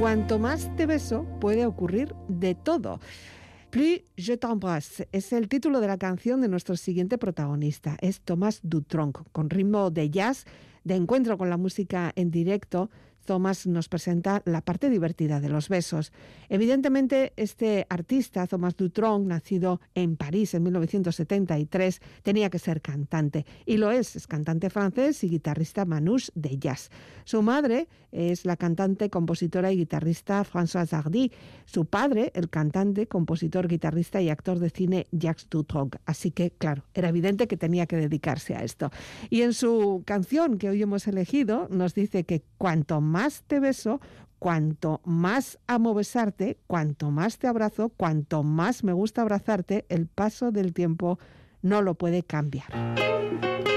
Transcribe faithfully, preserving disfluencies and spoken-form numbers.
Cuanto más te beso, puede ocurrir de todo. Plus je t'embrasse es el título de la canción de nuestro siguiente protagonista. Es Thomas Dutronc, con ritmo de jazz, de encuentro con la música en directo. Thomas nos presenta la parte divertida de los besos. Evidentemente, este artista, Thomas Dutronc, nacido en París en mil novecientos setenta y tres, tenía que ser cantante. Y lo es, es cantante francés y guitarrista manouche de jazz. Su madre es la cantante, compositora y guitarrista Françoise Hardy. Su padre, el cantante, compositor, guitarrista y actor de cine Jacques Dutronc. Así que, claro, era evidente que tenía que dedicarse a esto. Y en su canción que hoy hemos elegido, nos dice que cuanto más más te beso, cuanto más amo besarte, cuanto más te abrazo, cuanto más me gusta abrazarte, el paso del tiempo no lo puede cambiar.